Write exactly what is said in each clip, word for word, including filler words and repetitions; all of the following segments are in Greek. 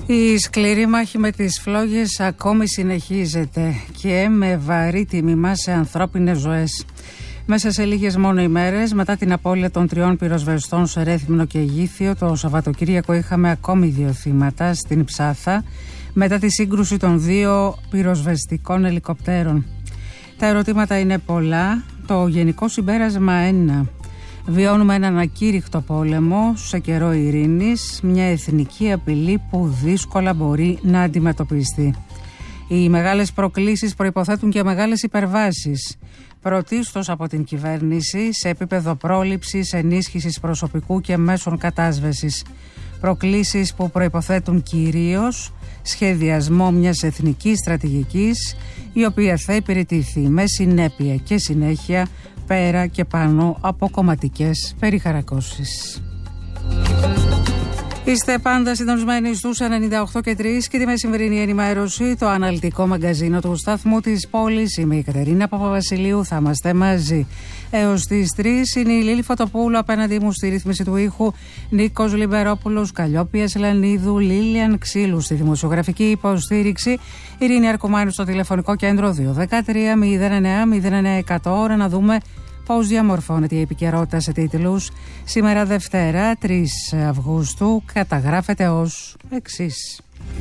Η σκληρή μάχη με τις φλόγες ακόμη συνεχίζεται και με βαρύ τίμημα σε ανθρώπινες ζωές. Μέσα σε λίγες μόνο ημέρες, μετά την απώλεια των τριών πυροσβεστών σε Ρέθυμνο και Γήθιο, το Σαββατοκύριακο είχαμε ακόμη δύο θύματα στην Ψάθα, μετά τη σύγκρουση των δύο πυροσβεστικών ελικοπτέρων. Τα ερωτήματα είναι πολλά, το γενικό συμπέρασμα ένα. Βιώνουμε έναν ακήρυχτο πόλεμο σε καιρό ειρήνης, μια εθνική απειλή που δύσκολα μπορεί να αντιμετωπιστεί. Οι μεγάλες προκλήσεις προϋποθέτουν και μεγάλες υπερβάσεις. Πρωτίστως από την κυβέρνηση σε επίπεδο πρόληψης, ενίσχυσης προσωπικού και μέσων κατάσβεσης. Προκλήσεις που προϋποθέτουν κυρίως σχεδιασμό μιας εθνικής στρατηγικής, η οποία θα υπηρετηθεί με συνέπεια και συνέχεια πέρα και πάνω από κομματικές περιχαρακώσεις. Είστε πάντα συντονισμένοι στους ενενήντα οκτώ και τρία και τη μεσημβρινή ενημέρωση, το αναλυτικό μαγκαζίνο του σταθμού της πόλης. Είμαι η Κατερίνα Παπαβασιλείου, θα είμαστε μαζί έως τις τρεις. Είναι η Λίλη Φωτοπούλου απέναντί μου στη ρύθμιση του ήχου, Νίκος Λιμπερόπουλος, Καλλιόπιας Λανίδου, Λίλιαν Ξύλου στη δημοσιογραφική υποστήριξη, Ειρήνη Αρκουμάνου στο τηλεφωνικό κέντρο δύο ένα τρία μηδέν εννέα μηδέν εννέα εκατό. Ώρα να δούμε πώς διαμορφώνεται η επικαιρότητα σε τίτλους. Σήμερα Δευτέρα, τρεις Αυγούστου, καταγράφεται ως εξής.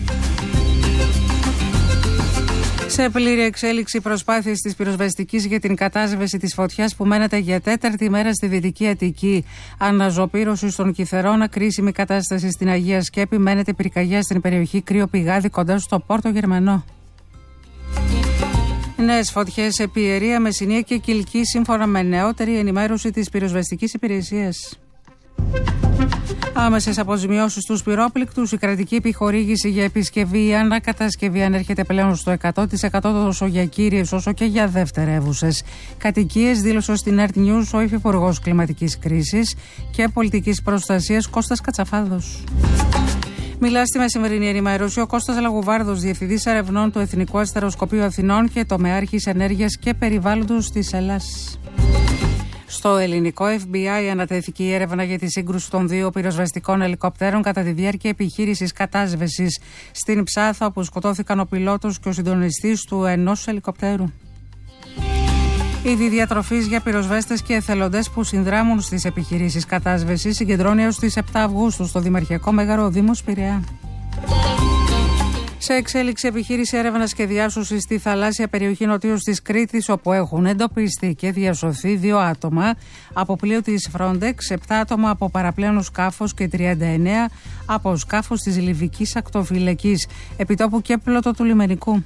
Σε πλήρη εξέλιξη προσπάθειες της πυροσβεστικής για την κατάσβεση της φωτιάς που μένεται για τέταρτη μέρα στη Δυτική Αττική. Αναζωπήρωση στον Κιθερώνα, κρίσιμη κατάσταση στην Αγία Σκέπη, μένεται πυρκαγιά στην περιοχή Κρύο Πηγάδι κοντά στο Πόρτο Γερμανό. Νέες φωτιές σε Πιερία, Μεσσηνία και Κιλκή, σύμφωνα με νεότερη ενημέρωση της πυροσβεστικής υπηρεσίας. Άμεσες αποζημιώσεις στους πυρόπληκτους, η κρατική επιχορήγηση για επισκευή ή ανακατασκευή ανέρχεται πλέον στο εκατό τοις εκατό τόσο για κύριες όσο και για δευτερεύουσες κατοικίες, δήλωσε στην Earth News ο Υφυπουργός Κλιματικής Κρίσης και Πολιτικής Προστασίας Κώστας Κατσαφάδος. Μιλά στη μεσημερινή ενημέρωση ο Κώστας Λαγουβάρδος, Διευθυντής Ερευνών του Εθνικού Αστεροσκοπείου Αθηνών και τομεάρχης Ενέργειας και Περιβάλλοντος της Ελλάς. Στο ελληνικό Εφ Μπι Άι ανατέθηκε η έρευνα για τη σύγκρουση των δύο πυροσβεστικών ελικόπτερων κατά τη διάρκεια επιχείρησης κατάσβεσης στην Ψάθα, όπου σκοτώθηκαν ο πιλότος και ο συντονιστής του ενός ελικοπτέρου. Η διατροφής για πυροσβέστες και εθελοντές που συνδράμουν στις επιχειρήσεις κατάσβεσης συγκεντρώνει έως τις επτά Αυγούστου στο Δημαρχιακό Μέγαρο Δήμος Πειραιά. Σε εξέλιξη επιχείρηση έρευνας και διάσωσης στη θαλάσσια περιοχή νοτίως της Κρήτης, όπου έχουν εντοπιστεί και διασωθεί δύο άτομα από πλοίο της Frontex, επτά άτομα από παραπλέον σκάφος και τριάντα εννέα από σκάφος της Λιβικής Ακτοφυλακής, επιτόπου και πλώτο του λιμενικού.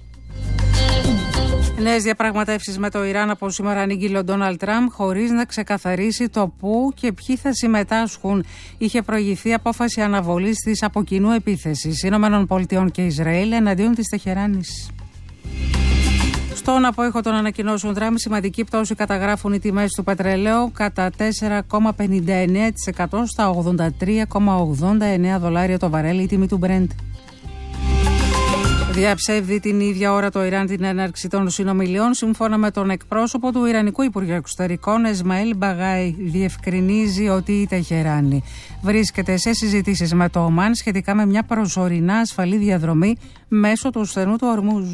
Νέες διαπραγματεύσεις με το Ιράν από σήμερα ανήγγειλε ο Ντόναλντ Τραμπ, χωρίς να ξεκαθαρίσει το πού και ποιοι θα συμμετάσχουν. Είχε προηγηθεί απόφαση αναβολής της από κοινού επίθεσης Ηνωμένων Πολιτειών και Ισραήλ εναντίον της Τεχεράνης. Στον απόϊχο των ανακοινώσεων Τραμπ, σημαντική πτώση καταγράφουν οι τιμές του πετρελαίου κατά τέσσερα κόμμα πενήντα εννέα τοις εκατό στα ογδόντα τρία κόμμα ογδόντα εννέα δολάρια το βαρέλι η τιμή του Brent. Διαψεύδει την ίδια ώρα το Ιράν την έναρξη των συνομιλιών. Σύμφωνα με τον εκπρόσωπο του Ιρανικού Υπουργείου Εξωτερικών, Εσμαήλ Μπαγάι, διευκρινίζει ότι η Τεχεράνη βρίσκεται σε συζητήσεις με το Ομάν σχετικά με μια προσωρινά ασφαλή διαδρομή μέσω του στενού του Ορμούζ.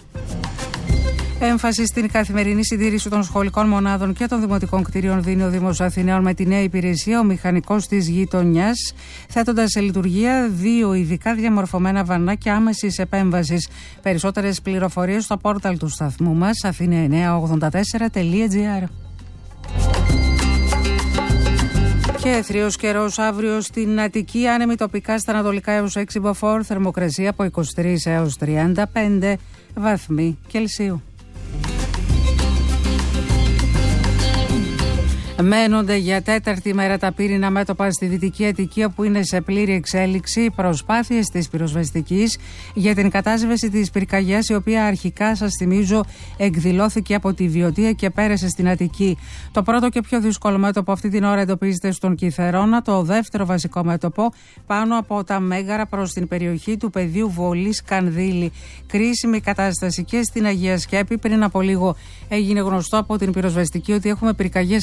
Έμφαση στην καθημερινή συντήρηση των σχολικών μονάδων και των δημοτικών κτηρίων δίνει ο Δήμος Αθηναίων με τη νέα υπηρεσία Ο Μηχανικός της Γειτονιάς, θέτοντας σε λειτουργία δύο ειδικά διαμορφωμένα βανάκια άμεσης επέμβασης. Περισσότερες πληροφορίες στο πόρταλ του σταθμού μας αθήνα εννιακόσια ογδόντα τέσσερα τελεία τζι άρ. Και θρύος καιρός αύριο στην Αττική, άνεμοι τοπικά στα ανατολικά έως έξι μποφόρ, θερμοκρασία από είκοσι τρία έως τριάντα πέντε βαθμοί Κελσίου. Μένονται για τέταρτη μέρα τα πύρινα μέτωπα στη Δυτική Αττική, όπου είναι σε πλήρη εξέλιξη προσπάθειες της πυροσβεστικής για την κατάσβεση της πυρκαγιάς, η οποία αρχικά, σας θυμίζω, εκδηλώθηκε από τη Βιωτία και πέρασε στην Αττική. Το πρώτο και πιο δύσκολο μέτωπο αυτή την ώρα εντοπίζεται στον Κιθερώνα, το δεύτερο βασικό μέτωπο πάνω από τα Μέγαρα προς την περιοχή του πεδίου Βολής Κανδύλη. Κρίσιμη κατάσταση και στην Αγία Σκέπη. Πριν από λίγο έγινε γνωστό από την πυροσβεστική ότι έχουμε πυρκαγιές και σε άλλες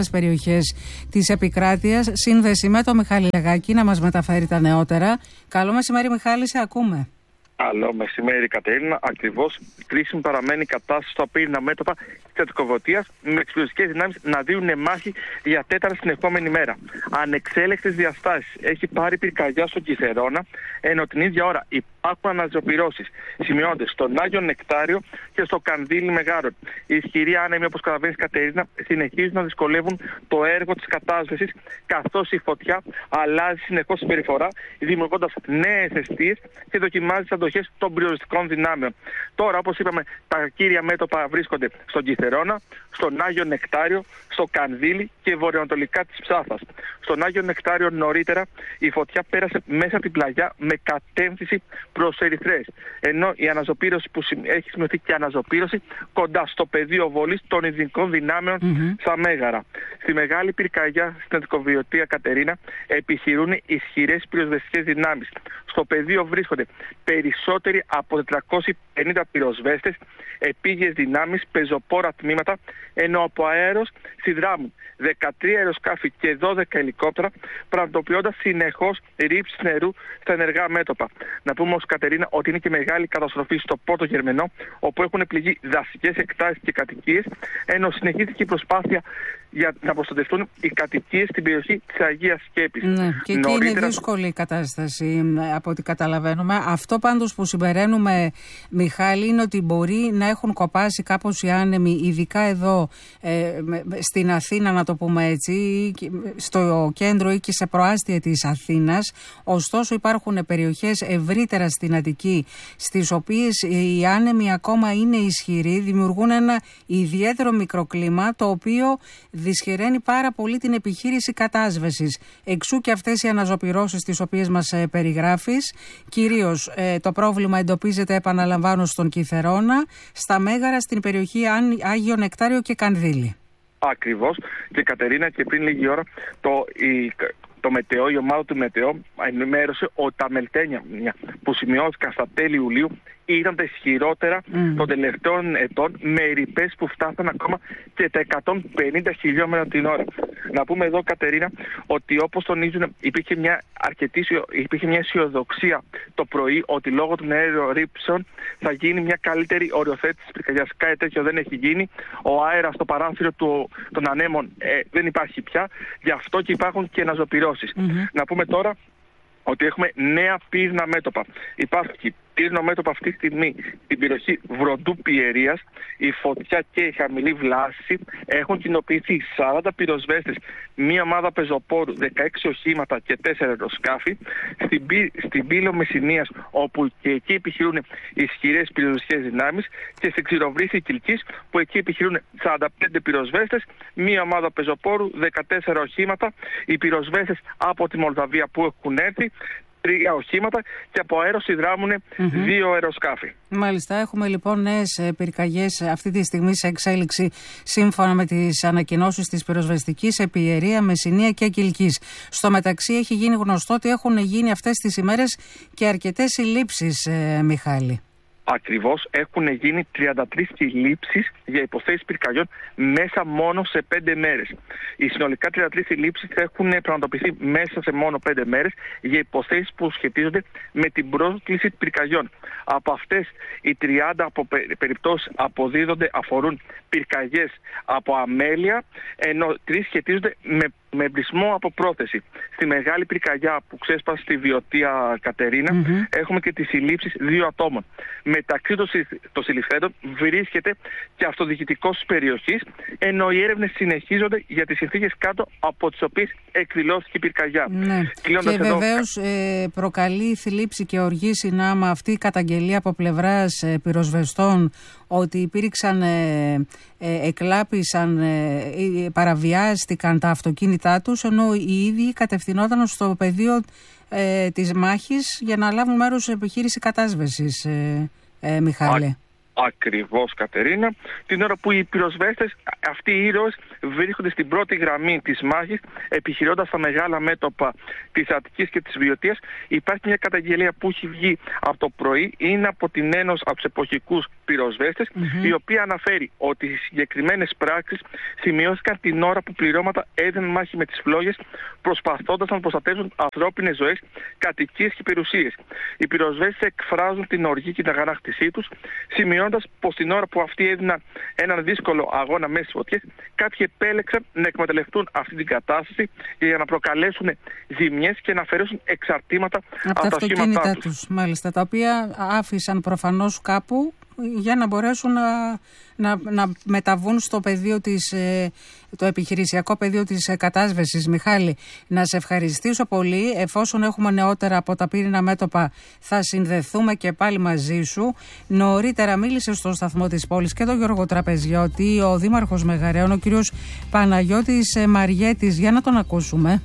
άλλες περιοχές της επικράτειας. Σύνδεση με το Μιχάλη Λεγάκη να μας μεταφέρει τα νεότερα. Καλό μεσημέρι, Μιχάλη, σε ακούμε. Καλό μεσημέρι, Κατερίνα. Ακριβώς κρίσιμη παραμένει η κατάσταση στα πύρινά μέτωπα της Αττικοβωτίας, με τις πυροσβεστικές δυνάμεις να δίνουν μάχη για τέταρτη συνεχόμενη μέρα. Ανεξέλεκτες διαστάσεις έχει πάρει πυρκαγιά στον Κιθερώνα, ενώ την ίδια ώρα υπάρχουν αναζωπυρώσεις. Σημειώνονται στον Άγιο Νεκτάριο και στο Κανδύλι Μεγάρων. Οι ισχυροί άνεμοι, όπως καταλαβαίνεις, Κατερίνα, συνεχίζουν να δυσκολεύουν το έργο της κατάσβεσης, καθώς η φωτιά αλλάζει συνεχώς συμπεριφορά, δημιουργώντας νέες αιστείες και δοκιμάζει τις αντοχές των πυροσβεστικών δυνάμεων. Τώρα, όπως είπαμε, τα κύρια μέτωπα βρίσκονται στον Κιθερώνα, στον Άγιο Νεκτάριο, στο Κανδύλι και βορειοανατολικά της Ψάθας. Στον Άγιο Νεκτάριο νωρίτερα η φωτιά πέρασε μέσα την πλαγιά με κατεύθυνση προς Ερυθρές. Ενώ η αναζωπήρωση που έχει σημειωθεί και αναζωπήρωση κοντά στο πεδίο βολής των ειδικών δυνάμεων mm-hmm. στα Μέγαρα. Στη μεγάλη πυρκαγιά στην Αττικοβιωτία, Κατερίνα, επιχειρούν ισχυρές πυροσβεστικές δυνάμεις. Στο πεδίο βρίσκονται περισσότεροι από τετρακόσιοι πενήντα πυροσβέστες, επίγειες δυνάμεις, πεζοπόρα τμήματα, ενώ από αέρος συνδράμουν δεκατρία αεροσκάφη και δώδεκα ελικόπτερα, πραγματοποιώντας συνεχώς ρήψεις νερού στα ενεργά μέτωπα. Να πούμε όμως, Κατερίνα, ότι είναι και μεγάλη καταστροφή στο Πόρτο Γερμενό, όπου έχουν πληγεί δασικές εκτάσεις και κατοικίες, ενώ συνεχίζεται και η προσπάθεια για να προστατευτούν οι κατοικίες στην περιοχή της Αγίας Σκέπης. Ναι, και εκεί Νωρίτερα... είναι δύσκολη η κατάσταση, από ό,τι καταλαβαίνουμε. Αυτό πάντως που συμπεραίνουμε, Μιχάλη, είναι ότι μπορεί να έχουν κοπάσει κάπως οι άνεμοι, ειδικά εδώ ε, στην Αθήνα, να το πούμε έτσι, στο κέντρο ή και σε προάστια της Αθήνας. Ωστόσο υπάρχουν περιοχές ευρύτερα στην Αττική, στις οποίες οι άνεμοι ακόμα είναι ισχυροί, δημιουργούν ένα ιδιαίτερο μικροκλίμα, το οποίο δυσχεραίνει πάρα πολύ την επιχείρηση κατάσβεσης. Εξού και αυτές οι αναζωπυρώσεις τις οποίες μας ε, περιγράφεις. Κυρίως ε, το πρόβλημα εντοπίζεται, επαναλαμβάνω, στον Κιθερώνα, στα Μέγαρα, στην περιοχή Άγιο Νεκτάριο και Κανδύλι. Ακριβώς. Και Κατερίνα, και πριν λίγη ώρα το, η, το Μετεό, η ομάδα του Μετεό ενημέρωσε ότι τα μελτένια που σημειώθηκαν στα τέλη Ιουλίου ήταν τα ισχυρότερα mm. των τελευταίων ετών, με ρηπές που φτάσαν ακόμα και τα εκατόν πενήντα χιλιόμετρα την ώρα. Να πούμε εδώ, Κατερίνα, ότι όπως τονίζουν, υπήρχε μια, αρκετή, υπήρχε μια αισιοδοξία το πρωί ότι λόγω των αερορρήψεων θα γίνει μια καλύτερη οριοθέτηση της πυρκαγιάς. Κάτι τέτοιο δεν έχει γίνει. Ο αέρας στο παράθυρο του, των ανέμων ε, δεν υπάρχει πια. Γι' αυτό και υπάρχουν και αναζωπυρώσεις. Mm-hmm. Να πούμε τώρα ότι έχουμε νέα πύρνα μέτωπα. Υπάρχει πύρνο μέτωπο αυτή τη στιγμή στην περιοχή Βροντού Πιερίας. Η φωτιά και η χαμηλή βλάση έχουν κοινοποιηθεί σαράντα πυροσβέστες, μία ομάδα πεζοπόρου, δεκαέξι οχήματα και τέσσερα αεροσκάφη. Στην, πύ, στην Πύλο Μεσσηνίας, όπου και εκεί επιχειρούν ισχυρές πυροσβεστικές δυνάμεις, και στην Ξηροβρύση Κιλκής, που εκεί επιχειρούν σαράντα πέντε πυροσβέστες, μία ομάδα πεζοπόρου, δεκατέσσερα οχήματα. Οι πυροσβέστες από τη Μολδαβία που έχουν έρθει, τρία οχήματα, και από αέρος συνδράμουν mm-hmm. δύο αεροσκάφη. Μάλιστα, έχουμε λοιπόν νέες πυρκαγιές αυτή τη στιγμή σε εξέλιξη, σύμφωνα με τις ανακοινώσεις της πυροσβεστικής, επί Ιερία, Μεσσηνία και Κιλκής. Στο μεταξύ έχει γίνει γνωστό ότι έχουν γίνει αυτές τις ημέρες και αρκετές συλλήψεις, ε, Μιχάλη. Ακριβώς, έχουν γίνει τριάντα τρεις συλλήψεις για υποθέσεις πυρκαγιών μέσα μόνο σε πέντε μέρες. Οι συνολικά τριάντα τρεις συλλήψεις έχουν πραγματοποιηθεί μέσα σε μόνο πέντε μέρες για υποθέσεις που σχετίζονται με την πρόσκληση πυρκαγιών. Από αυτές οι τριάντα από περιπτώσεις αποδίδονται, αφορούν πυρκαγιές από αμέλεια, ενώ τρεις σχετίζονται με με εμπρισμό από πρόθεση. Στη μεγάλη πυρκαγιά που ξέσπασε στη Βιωτία, Κατερίνα, mm-hmm. έχουμε και τις συλλήψεις δύο ατόμων. Μεταξύ των συλληφθέντων βρίσκεται και αυτοδιοικητικός της περιοχής, ενώ οι έρευνες συνεχίζονται για τις συνθήκες κάτω από τις οποίες εκδηλώθηκε η πυρκαγιά. Ναι. Και εδώ... βεβαίως ε, προκαλεί θλίψη και οργή συνάμα αυτή η καταγγελία από πλευράς ε, πυροσβεστών ότι υπήρξαν, ε, ε, εκλάπησαν, ε, παραβιάστηκαν τα αυτοκίνητά τους, ενώ οι ίδιοι κατευθυνόταν στο πεδίο ε, της μάχης για να λάβουν μέρος σε επιχείρηση κατάσβεσης, ε, ε, Μιχάλη. Ακριβώς, Κατερίνα. Την ώρα που οι πυροσβέστες, αυτοί οι ήρωες, βρίσκονται στην πρώτη γραμμή της μάχης, επιχειρώντας τα μεγάλα μέτωπα της Αττικής και της Βιωτίας. Υπάρχει μια καταγγελία που έχει βγει από το πρωί, είναι από την Ένωση, από τους εποχικούς πυροσβέστες, mm-hmm. η οποία αναφέρει ότι οι συγκεκριμένες πράξεις σημειώθηκαν την ώρα που πληρώματα έδιναν μάχη με τις φλόγες, προσπαθώντας να προστατεύσουν ανθρώπινες ζωές, κατοικίες και περιουσίες. Οι πυροσβέστες εκφράζουν την οργή και την αγανάκτησή τους, σημειώνοντας πως την ώρα που αυτοί έδιναν έναν δύσκολο αγώνα μέσα στις φωτιές, κάποιοι επέλεξαν να εκμεταλλευτούν αυτή την κατάσταση για να προκαλέσουν ζημιές και να αφαιρέσουν εξαρτήματα από, από τα αυτοκίνητά τους. τους. Μάλιστα, τα οποία άφησαν προφανώς κάπου για να μπορέσουν να, να, να μεταβούν στο πεδίο της, ε, το επιχειρησιακό πεδίο της ε, κατάσβεσης. Μιχάλη, να σε ευχαριστήσω πολύ. Εφόσον έχουμε νεότερα από τα πύρινα μέτωπα, θα συνδεθούμε και πάλι μαζί σου. Νωρίτερα μίλησε στο σταθμό της πόλης και τον Γιώργο Τραπεζιώτη, ο Δήμαρχος Μεγαρέων, ο κύριος Παναγιώτης ε, Μαριέτης. Για να τον ακούσουμε.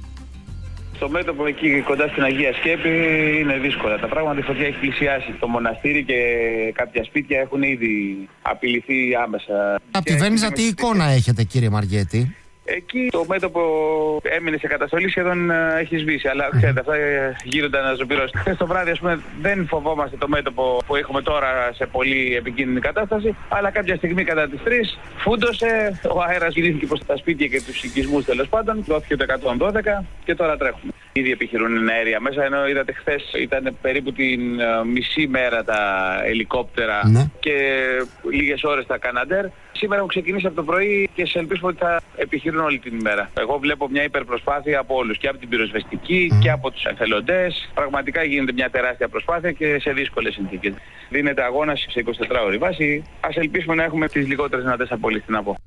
Στο μέτωπο εκεί κοντά στην Αγία Σκέπη είναι δύσκολα τα πράγματα. Η φωτιά έχει πλησιάσει το μοναστήρι και κάποια σπίτια έχουν ήδη απειληθεί άμεσα. Από τη Βένιζα τι εικόνα έχετε, κύριε Μαριέτη? Εκεί το μέτωπο έμεινε σε καταστολή, σχεδόν έχει σβήσει. Αλλά ξέρετε, αυτά γίνονται αναζωπηρώσεις. Χθες το βράδυ, ας πούμε, δεν φοβόμαστε το μέτωπο που έχουμε τώρα σε πολύ επικίνδυνη κατάσταση. Αλλά κάποια στιγμή κατά τις τρεις φούντωσε, ο αέρας κινήθηκε προς τα σπίτια και τους οικισμούς τέλος πάντων. Δόθηκε το εκατόν δώδεκα και τώρα τρέχουμε. Ήδη επιχειρούν αέρια μέσα, ενώ είδατε χθες ήταν περίπου την μισή μέρα τα ελικόπτερα ναι. και λίγες ώρες τα Καναντέρ. Σήμερα έχουν ξεκινήσει από το πρωί και σε ελπίσουμε ότι θα επιχειρούν όλη την ημέρα. Εγώ βλέπω μια υπερπροσπάθεια από όλους, και από την πυροσβεστική mm. και από τους εθελοντές. Πραγματικά γίνεται μια τεράστια προσπάθεια και σε δύσκολες συνθήκες. Δίνεται αγώνας σε εικοσιτετράωρη βάση. Ας ελπίσουμε να έχουμε τις λιγότερες δυνατές απώλειες, τι να πω.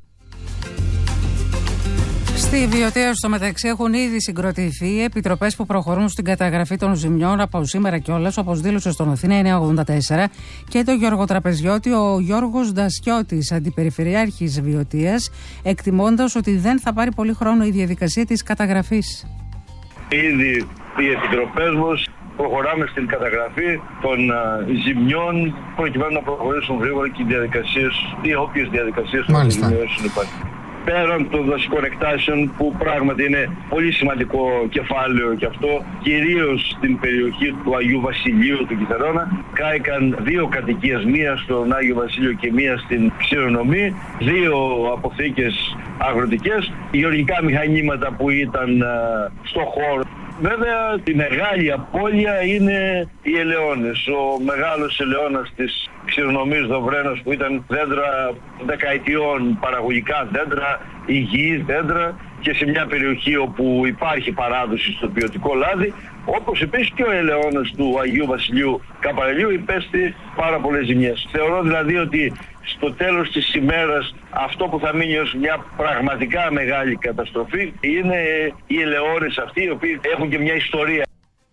Στη Βιωτία, στο μεταξύ, έχουν ήδη συγκροτηθεί επιτροπές που προχωρούν στην καταγραφή των ζημιών από σήμερα κιόλας, όπως δήλωσε στον Αθήνα εννιακόσια ογδόντα τέσσερα και τον Γιώργο Τραπεζιώτη, ο Γιώργος Ντασιώτης, αντιπεριφερειάρχης Βιωτίας, εκτιμώντας ότι δεν θα πάρει πολύ χρόνο η διαδικασία της καταγραφής. Ήδη οι επιτροπές μας προχωράμε στην καταγραφή των uh, ζημιών, προκειμένου να προχωρήσουν γρήγορα και οι διαδικασίες, οι όποιες διαδικασίες των ζημιώσεων υπάρχουν. Πέραν των δασικών εκτάσεων, που πράγματι είναι πολύ σημαντικό κεφάλαιο και αυτό, κυρίως στην περιοχή του Αγίου Βασιλείου του Κιθερώνα, κάηκαν δύο κατοικίες, μία στον Άγιο Βασίλειο και μία στην Ξηρονομή, δύο αποθήκες αγροτικές, γεωργικά μηχανήματα που ήταν uh, στο χώρο. Βέβαια, η μεγάλη απώλεια είναι οι ελαιώνες. Ο μεγάλος ελαιώνας της Ξηρονομής Δοβρένος, που ήταν δέντρα δεκαετιών, παραγωγικά δέντρα, υγιείς δέντρα, και σε μια περιοχή όπου υπάρχει παράδοση στο ποιοτικό λάδι, όπως επίσης και ο ελαιώνας του Αγίου Βασιλείου Καπαρελίου υπέστη πάρα πολλές ζημιές. Θεωρώ δηλαδή ότι στο τέλος της ημέρας αυτό που θα μείνει ως μια πραγματικά μεγάλη καταστροφή είναι οι ελαιώνες αυτοί, οι οποίοι έχουν και μια ιστορία.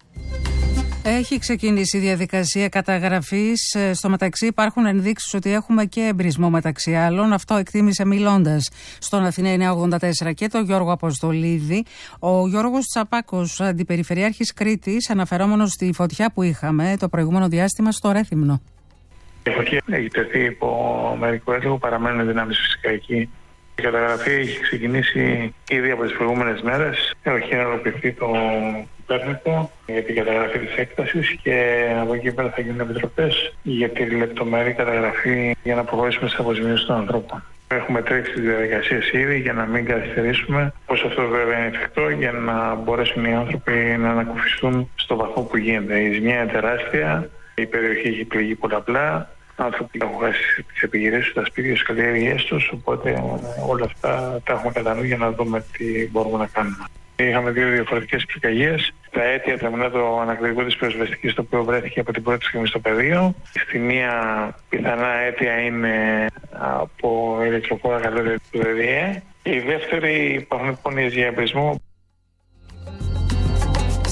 Έχει ξεκινήσει η διαδικασία καταγραφής. Στο μεταξύ υπάρχουν ενδείξεις ότι έχουμε και εμπρισμό μεταξύ άλλων. Αυτό εκτίμησε μιλώντας στον Αθήνα εννιακόσια ογδόντα τέσσερα και τον Γιώργο Αποστολίδη. Ο Γιώργος Τσαπάκος, αντιπεριφερειάρχης Κρήτης, αναφερόμενος στη φωτιά που είχαμε το προηγούμενο διάστημα στο Ρέθυμνο. Η φωτιά έχει τεθεί υπό μερικό έλεγχο, παραμένουν δυνάμεις φυσικά εκεί. Η καταγραφή έχει ξεκινήσει ήδη από τις προηγούμενες μέρες. Έχει ενεργοποιηθεί το Πέρνικο για την καταγραφή της έκτασης και από εκεί πέρα θα γίνουν επιτροπές για τη λεπτομερή καταγραφή για να προχωρήσουμε στις αποζημιώσεις των ανθρώπων. Έχουμε τρέξει τις διαδικασίες ήδη για να μην καθυστερήσουμε, πως αυτό βέβαια είναι εφικτό, για να μπορέσουν οι άνθρωποι να ανακουφιστούν στο βαθμό που γίνεται. Η ζημιά είναι τεράστια, η περιοχή έχει πληγεί πολλαπλά. Άνθρωποι έχουν χάσει τις επιχειρήσεις, τα σπίτια, τις καλλιέργειές τους, οπότε όλα αυτά τα έχουμε κατά νου για να δούμε τι μπορούμε να κάνουμε. Είχαμε δύο διαφορετικές πυρκαγιές. Τα αίτια τα μετά το ανακριτικό της πυροσβεστικής, το οποίο βρέθηκε από την πρώτη στιγμή στο πεδίο. Στη μία πιθανά αίτια είναι από ηλεκτροφόρα κατώτερη του ΔΕΔΙΕ. Η δεύτερη υπάρχουν πόνοιες για εμπρισμό.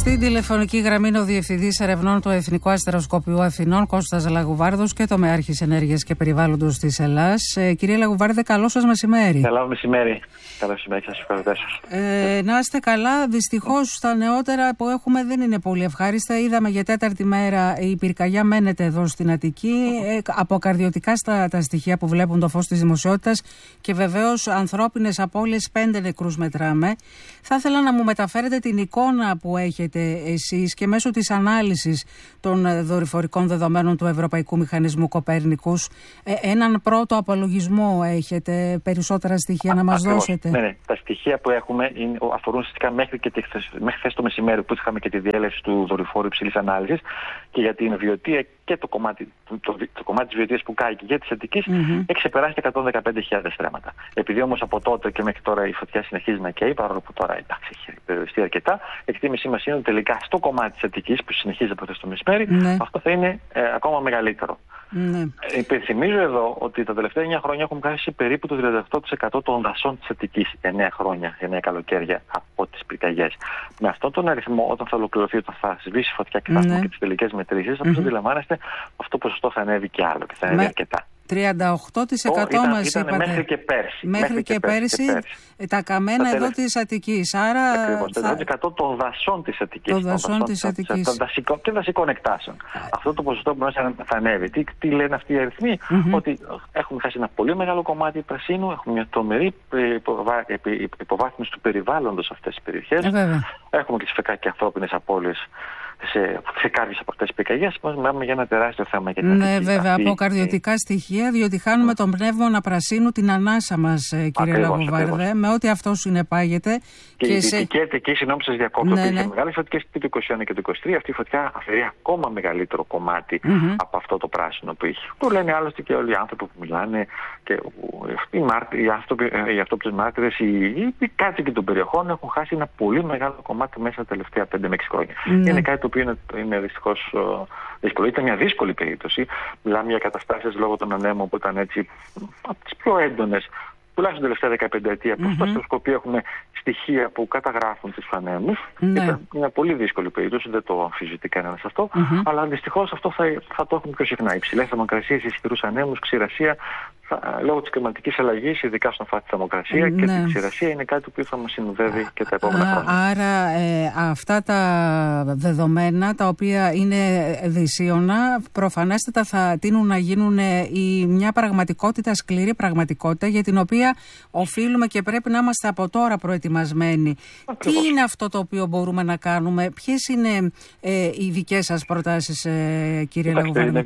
Στην τηλεφωνική γραμμή είναι ο Διευθυντής Ερευνών του Εθνικού Αστεροσκοπείου Αθηνών, Κώστας Λαγουβάρδος, και τομεάρχης Ενέργειας και Περιβάλλοντος της Ελλάς. Ε, κύριε Λαγουβάρδε, καλό σας μεσημέρι. Καλό μεσημέρι. Καλό μεσημέρι, σας ευχαριστώ. Ε, να είστε καλά. Δυστυχώς τα νεότερα που έχουμε δεν είναι πολύ ευχάριστα. Είδαμε για τέταρτη μέρα η πυρκαγιά μένεται εδώ στην Αττική. Ε, αποκαρδιωτικά στα τα στοιχεία που βλέπουν το φως της δημοσιότητας και βεβαίως ανθρώπινες απώλειες, πέντε νεκρούς μετράμε. Θα ήθελα να μου μεταφέρετε την εικόνα που έχετε εσείς και μέσω της ανάλυσης των δορυφορικών δεδομένων του Ευρωπαϊκού Μηχανισμού Κοπέρνικους. Ε, έναν πρώτο απολογισμό έχετε, περισσότερα στοιχεία να μας Ακριβώς. δώσετε? Ναι, ναι. Τα στοιχεία που έχουμε είναι, αφορούν ουσιαστικά μέχρι, και μέχρι χθες το μεσημέρι που είχαμε και τη διέλευση του δορυφόρου υψηλής ανάλυσης, και για την βιωτεία και το κομμάτι, το, το, το κομμάτι της βιωτείας που κάει και για της Αττικής mm-hmm. έχει ξεπεράσει τα εκατόν δεκαπέντε χιλιάδες στρέμματα. Επειδή όμως από τότε και μέχρι τώρα η φωτιά συνεχίζει να καίει, παρόλο που τώρα εντάξει, έχει περιοριστεί αρκετά, η εκτίμησή μας είναι ότι τελικά στο κομμάτι της Αττικής που συνεχίζει από χθες το μεσημέρι, mm-hmm. αυτό θα είναι ε, ακόμα μεγαλύτερο. Ναι. Υπενθυμίζω εδώ ότι τα τελευταία εννιά χρόνια έχουμε χάσει περίπου το τριάντα οκτώ τοις εκατό των δασών της Αττικής. εννιά χρόνια, εννιά καλοκαίρια από τις πυρκαγιές. Με αυτόν τον αριθμό, όταν θα ολοκληρωθεί, όταν θα σβήσει φωτιά και θα έχουμε ναι. και τις τελικές μετρήσεις, όπως mm-hmm. αντιλαμβάνεστε, αυτό το ποσοστό θα ανέβει και άλλο και θα ανέβει Με... αρκετά. τριάντα οκτώ τοις εκατό ήταν, μας ήταν είπατε. Μέχρι και πέρσι. Μέχρι, μέχρι και, και πέρσι, και πέρσι τα καμένα τα εδώ της Αττικής. Άρα. Ακριβώς, το τριάντα τοις εκατό των δασών της Αττικής. Των δασών της Αττικής. Των δασικών και δασικών εκτάσεων. Yeah. Αυτό το ποσοστό που μέσα θα ανέβει. Τι, τι λένε αυτοί οι αριθμοί? Mm-hmm. Ότι έχουμε χάσει ένα πολύ μεγάλο κομμάτι πρασίνου, έχουμε μια τρομερή υποβά, υποβάθμιση του περιβάλλοντος σε αυτές τις περιοχές. Yeah, έχουμε και τις φεκά και ανθρώπινες απώλειες σε, σε κάποιες από αυτές τις πυρκαγιές. Μιλάμε για ένα τεράστιο θέμα για την Ναι, Αττική. βέβαια, αυτή, από καρδιωτικά ε... στοιχεία, διότι χάνουμε τον πνεύμονα πρασίνου, την ανάσα μας, κύριε Λαγουβάρδε, με ό,τι αυτό συνεπάγεται. Και, και η δυτική Αττική, συγγνώμη σας διακόπτω, ναι, ναι. μεγάλες φωτιές και το είκοσι ένα και το είκοσι τρία, αυτή η φωτιά αφαιρεί ακόμα μεγαλύτερο κομμάτι mm-hmm. από αυτό το πράσινο που είχε. Το λένε άλλωστε και όλοι οι άνθρωποι που μιλάνε, και οι, μάρτυρες, οι, αυτοπι, οι αυτόπτες μάρτυρες, οι, οι κάτοικοι των περιοχών έχουν χάσει ένα πολύ μεγάλο κομμάτι μέσα τα τελευταία πέντε με έξι χρόνια. Mm-hmm. Είναι κάτι το οποίο είναι, είναι δυστυχώς δύσκολο. Ήταν μια δύσκολη περίπτωση. Μιλάμε για καταστάσεις λόγω των ανέμων που ήταν έτσι από τις πιο έντονες, τουλάχιστον την τελευταία δεκαπέντε ετία, που mm-hmm. στο αστροσκοπείο έχουμε στοιχεία που καταγράφουν τις ανέμους. Ναι. Ήταν μια πολύ δύσκολη περίπτωση, δεν το αμφισβητεί κανένας αυτό, mm-hmm. αλλά δυστυχώς αυτό θα, θα το έχουμε πιο συχνά. Υψηλές θερμοκρασίες, ισχυρούς ανέμους, ξηρασία. Θα, λόγω της κλιματικής αλλαγής, ειδικά στον αφορά τη θερμοκρασία ναι. και την ξηρασία, είναι κάτι που θα μας συνοδεύει και τα επόμενα Α, χρόνια. Άρα ε, αυτά τα δεδομένα, τα οποία είναι δυσίωνα, προφανέστατα θα τείνουν να γίνουν η, μια πραγματικότητα, σκληρή πραγματικότητα, για την οποία οφείλουμε και πρέπει να είμαστε από τώρα προετοιμασμένοι. Ακριβώς. Τι είναι αυτό το οποίο μπορούμε να κάνουμε, ποιες είναι ε, οι δικές σας προτάσεις, ε, κύριε Λαγουβάρδε?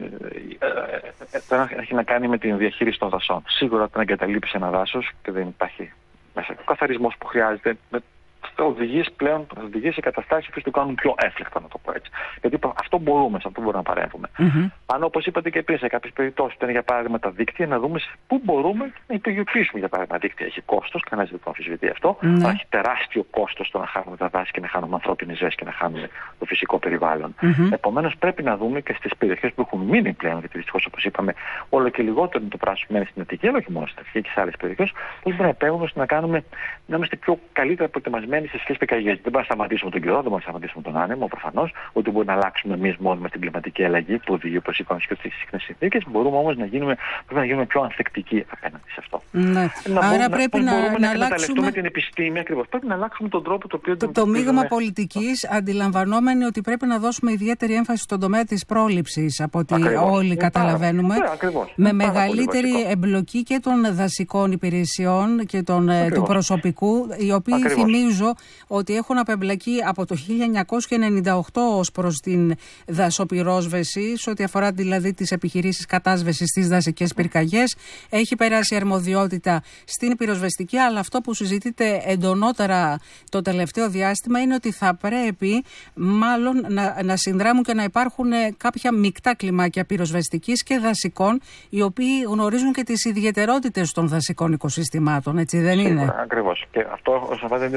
Έχει να κάνει με την διαχείριση των δασών. Σίγουρα όταν εγκαταλείψει ένα δάσος και δεν υπάρχει μέσα ο καθαρισμός που χρειάζεται, οδηγίες πλέον, οδηγίες σε καταστάσεις που το κάνουν πιο έφλεκτα, να το πω έτσι. Γιατί αυτό μπορούμε, σε αυτό μπορούμε να παρέμβουμε. Mm-hmm. Αν, όπως είπατε και πριν, σε κάποιες περιπτώσεις, ήταν για παράδειγμα τα δίκτυα, να δούμε πού μπορούμε να υπογειοποιήσουμε. Για παράδειγμα, δίκτυα έχει κόστος, κανένας δεν το αμφισβητεί αυτό. Mm-hmm. Αλλά έχει τεράστιο κόστος το να χάνουμε τα δάση και να χάνουμε ανθρώπινες ζωές και να χάνουμε το φυσικό περιβάλλον. Mm-hmm. Επομένως, πρέπει να δούμε και στις περιοχές που έχουν μείνει πλέον, γιατί δυστυχώς, όπως είπαμε, όλο και λιγότερο είναι το πράσινο μένει στην Αττική, αλλά όχι μόνο στην Αττική και σε άλλες περιοχές, πώς μπορούμε να επέμβουμε να κάνουμε, να είμαστε πιο καλύτερα προετοιμασμένοι σε σχέση με πυρκαγιές. Δεν μπορούμε να σταματήσουμε τον καιρό, δεν μπορούμε να σταματήσουμε τον άνεμο, προφανώς, ότι μπορούμε να αλλάξουμε εμείς μόνοι μας την κλιματική αλλαγή που οδηγεί, όπως είπαμε, και στις συχνές συνθήκες. Μπορούμε όμως να γίνουμε, να γίνουμε πιο ανθεκτικοί απέναντι σε αυτό. Ναι. Να Άρα πρέπει να, μπορούμε να, να αλλάξουμε την επιστήμη, ακριβώς. Πρέπει να αλλάξουμε τον τρόπο το οποίο. Το, το μείγμα πολιτικής, αντιλαμβανόμενοι ότι πρέπει να δώσουμε ιδιαίτερη έμφαση στον τομέα της πρόληψης, από ό,τι ακριβώς. όλοι καταλαβαίνουμε. Πάρα, ακριβώς. Με μεγαλύτερη εμπλοκή και των δασικών υπηρεσιών και των, του προσωπικού, οι οποίοι ακριβώς. θυμίζω ότι έχουν απεμπλακεί από το χίλια εννιακόσια ενενήντα οκτώ ως προς την δασοπυρόσβεση, σε ό,τι αφορά δηλαδή τις επιχειρήσεις κατάσβεσης στις δασικές πυρκαγιές. Έχει περάσει αρμοδιότητα στην πυροσβεστική, αλλά αυτό που συζητείται εντονότερα το τελευταίο διάστημα είναι ότι θα πρέπει μάλλον να, να συνδράμουν και να υπάρχουν κάποια μεικτά κλιμάκια πυροσβεστικής και δασικών, οι οποίοι γνωρίζουν και τις ιδιαιτερότητες των δασικών οικοσυστημάτων, έτσι δεν είναι? Ακριβώς. Και αυτό όσον αφορά την αντιμετώπιση.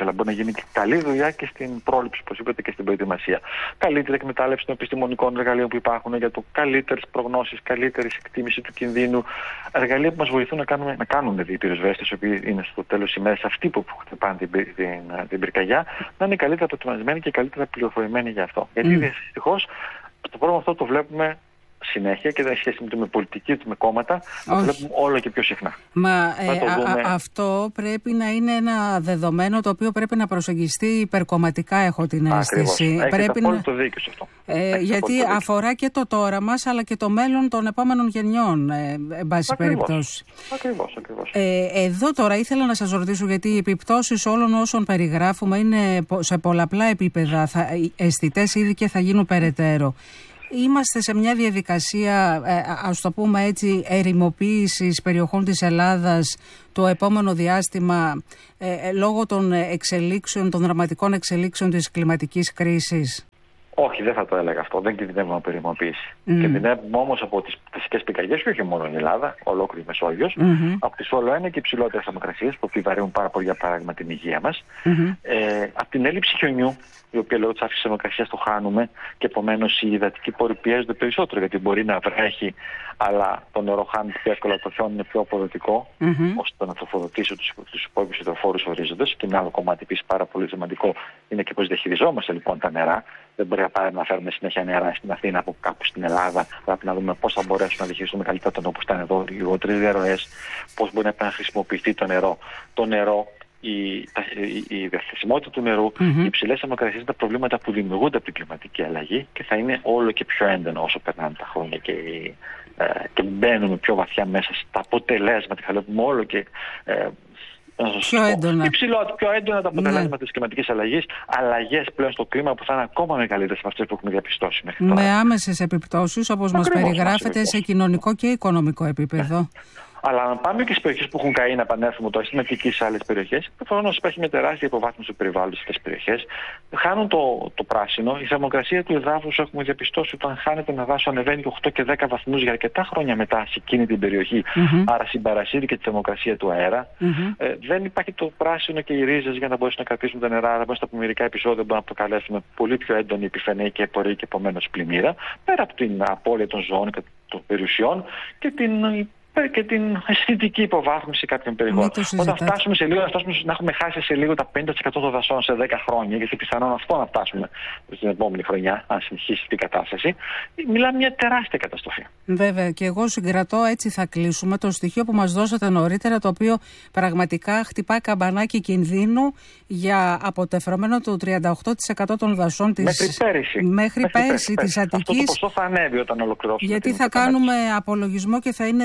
αλλά μπορεί να γίνει και καλή δουλειά και στην πρόληψη, όπως είπατε, και στην προετοιμασία. Καλύτερη εκμετάλλευση των επιστημονικών εργαλείων που υπάρχουν για το καλύτερες προγνώσεις, καλύτερη εκτίμηση του κινδύνου. Εργαλεία που μας βοηθούν να, κάνουμε, να κάνουν οι πυροσβέστες, οι οποίοι είναι στο τέλος της ημέρας αυτοί που χτυπάνε την, την, την πυρκαγιά, να είναι καλύτερα προετοιμασμένοι και καλύτερα πληροφορημένοι για αυτό. Mm. Γιατί δυστυχώς το πρόβλημα αυτό το βλέπουμε συνέχεια και δεν έχει σχέση με πολιτική ούτε με κόμματα, το βλέπουμε όλο και πιο συχνά. Μα ε, α, α, αυτό πρέπει να είναι ένα δεδομένο το οποίο πρέπει να προσεγγιστεί υπερκομματικά, έχω την αίσθηση. Έχετε πρέπει απόλυτο να... δίκιο σε αυτό. Ε, γιατί αφορά και το τώρα μας αλλά και το μέλλον των επόμενων γενιών, ε, εν πάση περιπτώσει. Ακριβώς, ακριβώς. Ε, εδώ τώρα ήθελα να σας ρωτήσω, γιατί οι επιπτώσεις όλων όσων περιγράφουμε είναι σε πολλαπλά επίπεδα θα, αισθητές ήδη και θα γίνουν περαιτέρω. Είμαστε σε μια διαδικασία, ας το πούμε έτσι, ερημοποίησης περιοχών της Ελλάδας το επόμενο διάστημα ε, λόγω των εξελίξεων, των δραματικών εξελίξεων της κλιματικής κρίσης. Όχι, δεν θα το έλεγα αυτό. Δεν κινδυνεύουμε από ερημοποίηση. Mm. Κινδυνεύουμε όμως από τις φυσικές πυρκαγιές και όχι μόνο η Ελλάδα, ολόκληρη η Μεσόγειος, mm-hmm. από τις όλο ένα και υψηλότερες θερμοκρασίες που επιβαρύνουν πάρα πολύ, για παράδειγμα, την υγεία μας, mm-hmm. ε, από την έλλειψη χιονιού, η οποία λόγω της αύξησης της θερμοκρασίας το χάνουμε και επομένως οι υδατικοί πόροι πιέζονται περισσότερο, γιατί μπορεί να βρέχει, αλλά το νερό χάνεται πιο εύκολα, το χιόνι είναι πιο αποδοτικό, mm-hmm. ώστε να τροφοδοτήσει τους, τους υπόλοιπους υδροφόρους ορίζοντες. Και ένα άλλο κομμάτι επίσης πάρα πολύ σημαντικό είναι και πώς διαχειριζόμαστε λοιπόν τα νερά. Δεν μπορεί να φέρουμε συνέχεια νερά στην Αθήνα από κάπου στην Ελλάδα. Πρέπει να δούμε πώς θα μπορέσουμε να διαχειριστούμε καλύτερα το νερό που ήταν εδώ, λιγότερες διαρροές, πώς μπορεί να χρησιμοποιηθεί το νερό. Το νερό, η, η, η διαθεσιμότητα του νερού, mm-hmm. οι υψηλές θερμοκρασίες είναι τα προβλήματα που δημιουργούνται από την κλιματική αλλαγή και θα είναι όλο και πιο έντονο όσο περνάνε τα χρόνια και, ε, και μπαίνουμε πιο βαθιά μέσα στα αποτελέσματα. Θα βλέπουμε όλο και. Ε, Πιο έντονα. Υψηλό, πιο έντονα τα αποτελέσματα ναι. της κλιματικής αλλαγής, αλλαγές πλέον στο κλίμα που θα είναι ακόμα μεγαλύτερες από αυτές που έχουμε διαπιστώσει μέχρι τώρα. Με άμεσες επιπτώσεις, όπως μας περιγράφεται, σε κοινωνικό και οικονομικό επίπεδο. Αλλά αν πάμε και στις περιοχές που έχουν καεί, να επανέλθουμε τώρα στην Αττική, σε άλλες περιοχές, προφανώς υπάρχει μια τεράστια υποβάθμιση του περιβάλλοντος σε αυτές τις περιοχές. Χάνουν το, το πράσινο. Η θερμοκρασία του εδάφους, έχουμε διαπιστώσει ότι όταν χάνεται ένα δάσο, ανεβαίνει οκτώ και δέκα βαθμούς για αρκετά χρόνια μετά σε εκείνη την περιοχή. Mm-hmm. Άρα συμπαρασύρει και τη θερμοκρασία του αέρα. Mm-hmm. Ε, δεν υπάρχει το πράσινο και οι ρίζες για να μπορέσουν να κρατήσουν τα νερά. Άρα, στα μερικά επεισόδια μπορούμε να προκαλέσουμε πολύ πιο έντονη επιφανή και πορεία και επομένως πλημμύρα, πέρα από την απώλεια των ζώων και των περιουσιών και την και την αισθητική υποβάθμιση κάποιων περιοχών. Όταν φτάσουμε σε λίγο, να, φτάσουμε, να έχουμε χάσει σε λίγο τα πενήντα τοις εκατό των δασών σε δέκα χρόνια, γιατί πιθανόν αυτό να φτάσουμε στην επόμενη χρονιά, αν συνεχίσει την κατάσταση, μιλάμε μια τεράστια καταστροφή. Βέβαια, και εγώ συγκρατώ, έτσι θα κλείσουμε, το στοιχείο που μας δώσατε νωρίτερα, το οποίο πραγματικά χτυπά καμπανάκι κινδύνου για αποτεφρωμένο το τριάντα οκτώ τοις εκατό των δασών της. Μέχρι πέρυσι. Μέχρι, μέχρι πέρυσι της Αττικής. Αυτό το ποσό θα ανέβει όταν ολοκληρώσουμε. Γιατί θα κάνουμε απολογισμό και θα είναι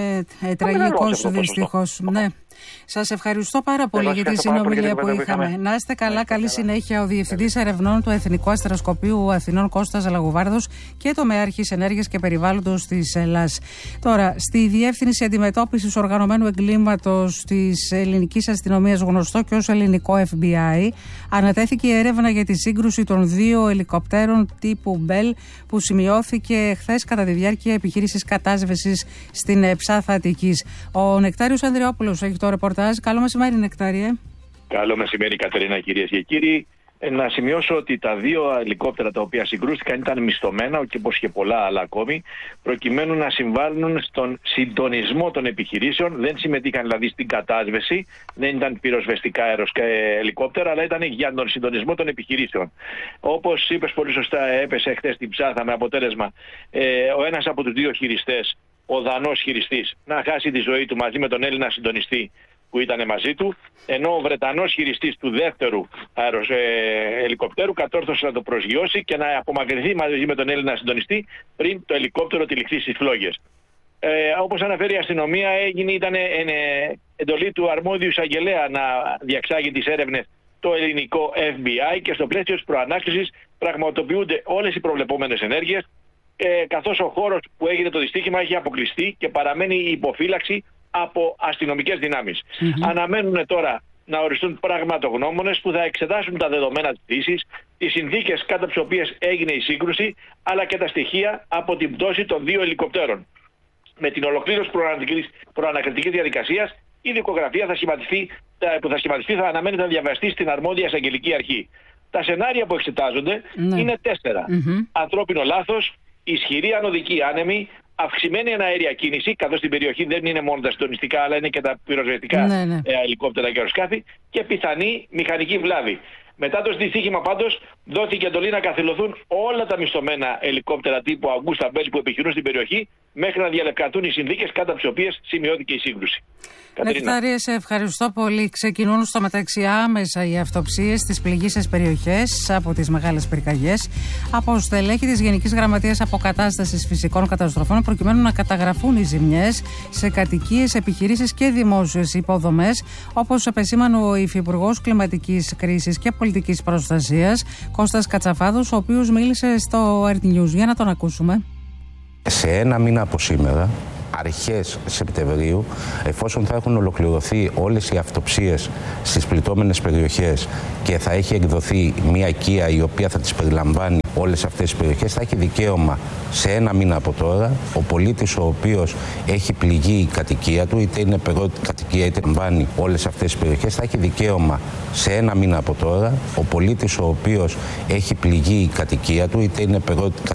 Ε, τραγικός δυστυχώς. Ναι. Σας ευχαριστώ πάρα πολύ Εγώ για τη συνομιλία που είχαμε. είχαμε. Να είστε καλά, καλή καλά. συνέχεια. Ο Διευθυντής Ερευνών του Εθνικού Αστροσκοπείου Αθηνών, Κώστας Λαγοβάρδος, και το Μεάρχης Ενέργειας και Περιβάλλοντος της Ελλάς. Τώρα, στη Διεύθυνση Αντιμετώπισης Οργανωμένου Εγκλήματος της Ελληνικής Αστυνομίας, γνωστό και ως ελληνικό εφ μπι άι, ανατέθηκε η έρευνα για τη σύγκρουση των δύο ελικοπτέρων τύπου Bell που σημειώθηκε χθες κατά τη διάρκεια επιχείρησης κατάσβεσης στην Ψάθα Αττικής. Ο Νεκτάριος Ανδριόπουλος έχει το ρεπορτάζ. Καλό μεσημέρι, Νεκτάριε. Καλό μεσημέρι, Κατερίνα, κυρίες και κύριοι. Να σημειώσω ότι τα δύο ελικόπτερα τα οποία συγκρούστηκαν ήταν μισθωμένα, και όπως και πολλά άλλα ακόμη, προκειμένου να συμβάλλουν στον συντονισμό των επιχειρήσεων. Δεν συμμετείχαν δηλαδή στην κατάσβεση, δεν ήταν πυροσβεστικά ελικόπτερα, αλλά ήταν για τον συντονισμό των επιχειρήσεων. Όπως είπες πολύ σωστά, έπεσε χθες στην Ψάθα με αποτέλεσμα ε, ο ένας από τους δύο χειριστές, ο Δανός χειριστής, να χάσει τη ζωή του μαζί με τον Έλληνα συντονιστή που ήταν μαζί του, ενώ ο Βρετανός χειριστής του δεύτερου αερος, ε, ελικοπτέρου κατόρθωσε να το προσγειώσει και να απομακρυνθεί μαζί με τον Έλληνα συντονιστή πριν το ελικόπτερο τυλιχθεί στις φλόγες. Ε, όπως αναφέρει η αστυνομία, έγινε, ήταν ε, ε, εντολή του αρμόδιου εισαγγελέα να διαξάγει τις έρευνες το ελληνικό εφ μπι άι και στο πλαίσιο της προανάκρισης πραγματοποιούνται όλες οι προβλεπόμενες ενέργειες, ε, καθώς ο χώρος που έγινε το δυστύχημα έχει αποκλειστεί και παραμένει η υποφύλαξη από αστυνομικές δυνάμεις. Mm-hmm. Αναμένουν τώρα να οριστούν πραγματογνώμονες που θα εξετάσουν τα δεδομένα της πτήσης, τις συνθήκες κάτω από τις οποίες έγινε η σύγκρουση, αλλά και τα στοιχεία από την πτώση των δύο ελικοπτέρων. Με την ολοκλήρωση προανακριτικής διαδικασίας η δικογραφία θα σχηματιστεί, που θα σχηματιστεί θα αναμένεται να διαβαστεί στην αρμόδια εισαγγελική αρχή. Τα σενάρια που εξετάζονται ναι. είναι τέσσερα. Mm-hmm. Ανθρώπινο λάθος, ισχυρή ανωδική άνεμη, αυξημένη εναέρια κίνηση, καθώς στην περιοχή δεν είναι μόνο τα συντονιστικά, αλλά είναι και τα πυροσβεστικά ναι, ναι. ελικόπτερα και αεροσκάφη, και πιθανή μηχανική βλάβη. Μετά το δυστύχημα πάντως δόθηκε εντολή να καθυλωθούν όλα τα μισθωμένα ελικόπτερα τύπου Augusta Benz που επιχειρούν στην περιοχή μέχρι να διαλευκανθούν οι συνθήκες κάτω από τις οποίες σημειώθηκε η σύγκρουση. Νεκτάριε, σε ευχαριστώ πολύ. Ξεκινούν στο μεταξύ άμεσα οι αυτοψίες στις πληγείσες περιοχές από τις μεγάλες πυρκαγιές από στελέχη της Γενικής Γραμματείας Αποκατάστασης Φυσικών Καταστροφών, προκειμένου να καταγραφούν οι ζημιές σε κατοικίες, επιχειρήσεις και δημόσιες υποδομές, όπως επεσήμανε ο Υφυπουργός Κλιματικής Κρίσης και Πολιτικής Προστασίας, Κώστας Κατσαφάδος, ο οποίος μίλησε στο Earth News. Για να τον ακούσουμε. Σε ένα μήνα από σήμερα, αρχές Σεπτεμβρίου, εφόσον θα έχουν ολοκληρωθεί όλες οι αυτοψίες στις πληττόμενες περιοχές και θα έχει εκδοθεί μια οικία η οποία θα τις περιλαμβάνει όλες αυτές τις περιοχές, θα έχει δικαίωμα σε ένα μήνα από τώρα ο πολίτης ο οποίος έχει πληγεί η κατοικία του, είτε είναι περίοδη κατοικία είτε λαμβάνει όλες αυτές τις περιοχές, θα έχει δικαίωμα σε ένα μήνα από τώρα ο πολίτης ο οποίος έχει πληγεί η κατοικία του, είτε είναι περίοδη